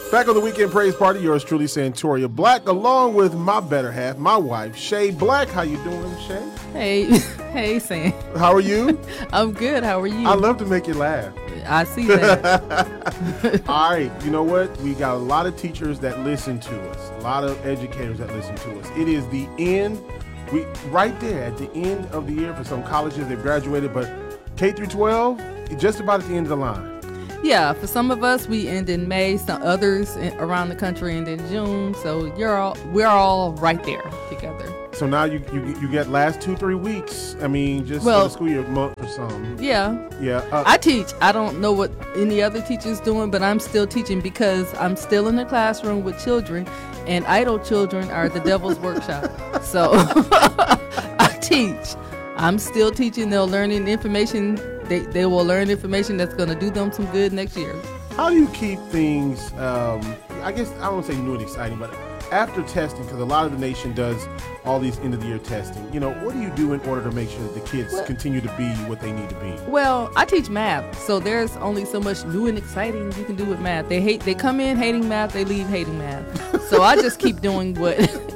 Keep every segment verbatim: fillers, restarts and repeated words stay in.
Back on the Weekend Praise Party, yours truly, Santoria Black, along with my better half, my wife, Shay Black. How you doing, Shay? Hey, hey, Sam. How are you? I'm good. How are you? I love to make you laugh. I see that. All right, you know what? We got a lot of teachers that listen to us, a lot of educators that listen to us. It is the end, we right there at the end of the year for some colleges. They've graduated, but K through twelve, just about at the end of the line. Yeah, for some of us, we end in May. Some others in, around the country end in June. So you're all, we're all right there together. So now you you you get last two three weeks. I mean, just well, for the school year, month or something. Yeah. Yeah. Uh, I teach. I don't know what any other teacher's doing, but I'm still teaching because I'm still in the classroom with children, and idle children are the devil's workshop. So I teach. I'm still teaching. They're learning information. They, they will learn information that's going to do them some good next year. How do you keep things, um, I guess, I don't want to say new and exciting, but after testing, because a lot of the nation does all these end-of-the-year testing, you know, what do you do in order to make sure that the kids well, continue to be what they need to be? Well, I teach math, so there's only so much new and exciting you can do with math. They hate. They come in hating math, they leave hating math. So I just keep doing what,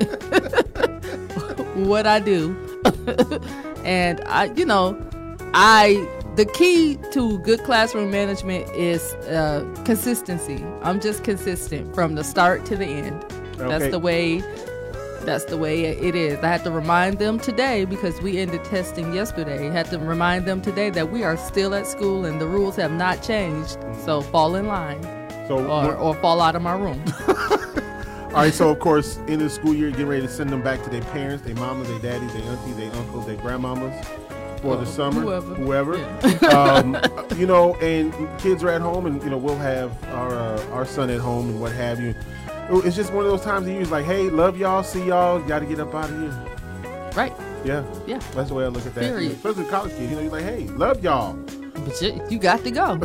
what I do. And, I, you know, I... The key to good classroom management is uh, consistency. I'm just consistent from the start to the end. Okay. That's the way. That's the way it is. I had to remind them today because we ended testing yesterday. I had to remind them today that we are still at school and the rules have not changed. So fall in line, so or, or fall out of my room. All right. So of course, in the school year, getting ready to send them back to their parents, their mamas, their daddies, their aunties, their uncles, their grandmamas. For the summer, whoever, whoever. Yeah. um, you know, and kids are at home, and you know we'll have our uh, our son at home and what have you. It's just one of those times that you're like, hey, love y'all, see y'all, got to get up out of here. Right. Yeah. Yeah. That's the way I look at that. Period. Especially college kids, you know, you're like, hey, love y'all. But you, you got to go.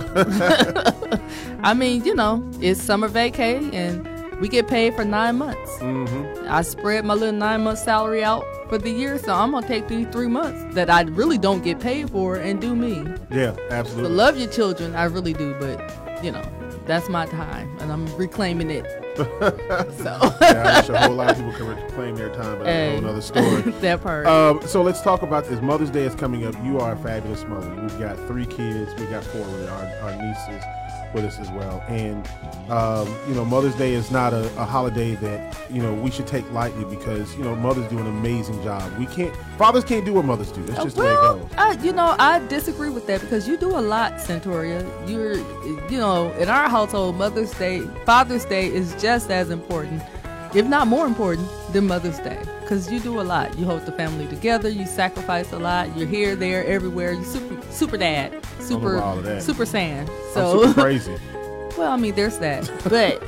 I mean, you know, it's summer vacay, and we get paid for nine months. Mm-hmm. I spread my little nine month salary out for the year, so I'm gonna take these three months that I really don't get paid for and do me. Yeah, absolutely. So love your children, I really do, but you know, that's my time, and I'm reclaiming it. So yeah, I'm sure a whole lot of people can reclaim their time, but that's a whole another story. That part. Um, so let's talk about this. Mother's Day is coming up. You are a fabulous mother. We've got three kids. We got four with our, our nieces with us as well. And, um, you know, Mother's Day is not a, a holiday that, you know, we should take lightly because, you know, mothers do an amazing job. We can't, fathers can't do what mothers do. That's just well, the way it goes. I, you know, I disagree with that because you do a lot, Santoria. You're, you know, in our household, Mother's Day, Father's Day is just as important, if not more important, than Mother's Day. Because you do a lot. You hold the family together. You sacrifice a lot. You're here, there, everywhere. You super, super dad, super, super Saiyan. So I'm super crazy. Well, I mean, there's that, but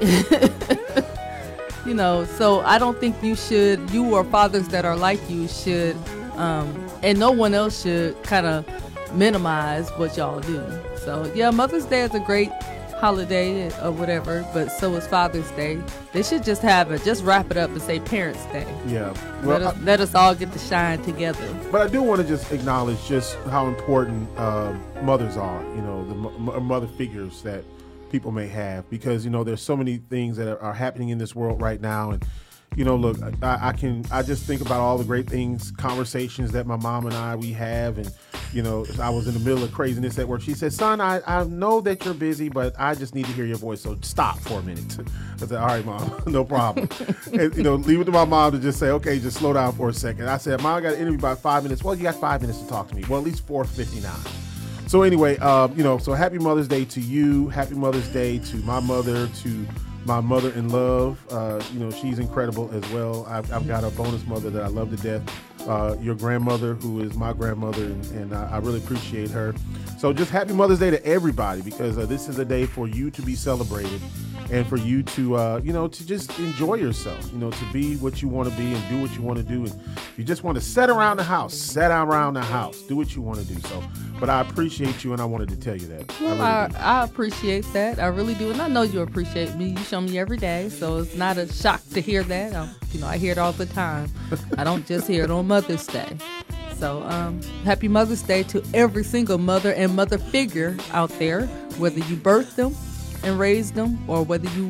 you know. So I don't think you should. You or fathers that are like you should, um, and no one else should kind of minimize what y'all do. So yeah, Mother's Day is a great holiday or whatever, but so is Father's Day. They should just have it, just wrap it up and say Parents' Day. Yeah. Well, let us, I, let us all get to shine together. But I do want to just acknowledge just how important uh, mothers are, you know, the m- mother figures that people may have, because, you know, there's so many things that are, are happening in this world right now. And, you know, look, I, I can, I just think about all the great things, conversations that my mom and I, we have. And, you know, I was in the middle of craziness at work. She said, son, I, I know that you're busy, but I just need to hear your voice. So stop for a minute. I said, all right, Mom, no problem. And, you know, leave it to my mom to just say, okay, just slow down for a second. I said, Mom, I got to interview about five minutes. Well, you got five minutes to talk to me. Well, at least four fifty-nine. So anyway, um, you know, so happy Mother's Day to you. Happy Mother's Day to my mother, to my mother in love. Uh, you know, she's incredible as well. I've, I've got a bonus mother that I love to death. Uh, your grandmother, who is my grandmother, and, and I, I really appreciate her. So just happy Mother's Day to everybody, because uh, this is a day for you to be celebrated and for you to, uh, you know, to just enjoy yourself, you know, to be what you want to be and do what you want to do. And if you just want to sit around the house, sit around the house, do what you want to do. So, but I appreciate you, and I wanted to tell you that. Well, I, really I, I appreciate that. I really do. And I know you appreciate me. You show me every day. So it's not a shock to hear that. I, you know, I hear it all the time. I don't just hear it on Mother's Day. So um, happy Mother's Day to every single mother and mother figure out there, whether you birthed them and raised them, or whether you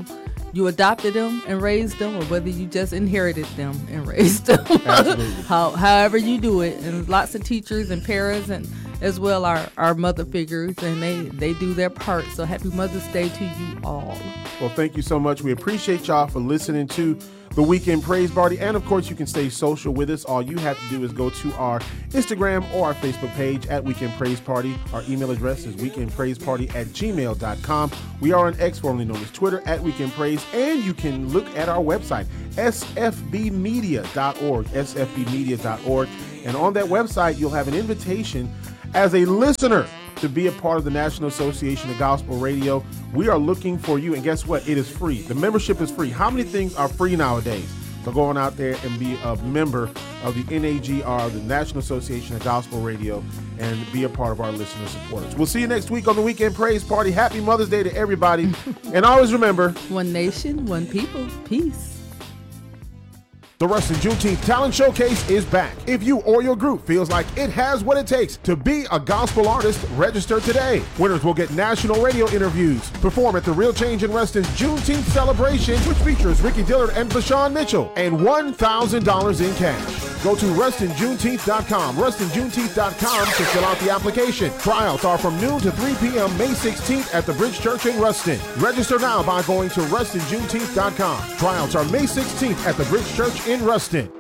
you adopted them and raised them, or whether you just inherited them and raised them. Absolutely. How, however you do it. And lots of teachers and parents and as well our, our mother figures, and they, they do their part. So happy Mother's Day to you all. Well, thank you so much. We appreciate y'all for listening to the Weekend Praise Party. And of course, you can stay social with us. All you have to do is go to our Instagram or our Facebook page at Weekend Praise Party. Our email address is weekendpraiseparty at gmail dot com. We are on X, formerly known as Twitter, at Weekend Praise. And you can look at our website, s f b media dot org, s f b media dot org. And on that website, you'll have an invitation as a listener to be a part of the National Association of Gospel Radio. We are looking for you, and guess what? It is free. The membership is free. How many things are free nowadays? So go on out there and be a member of the N A G R, the National Association of Gospel Radio, and be a part of our listener supporters. We'll see you next week on the Weekend Praise Party. Happy Mother's Day to everybody. And always remember, one nation, one people, peace. The Ruston Juneteenth Talent Showcase is back. If you or your group feels like it has what it takes to be a gospel artist, register today. Winners will get national radio interviews, perform at the Real Change in Ruston's Juneteenth celebration, which features Ricky Dillard and Vashawn Mitchell, and one thousand dollars in cash. Go to ruston juneteenth dot com, ruston juneteenth dot com to fill out the application. Tryouts are from noon to three p.m. May sixteenth at the Bridge Church in Ruston. Register now by going to ruston juneteenth dot com. Tryouts are May sixteenth at the Bridge Church in Ruston.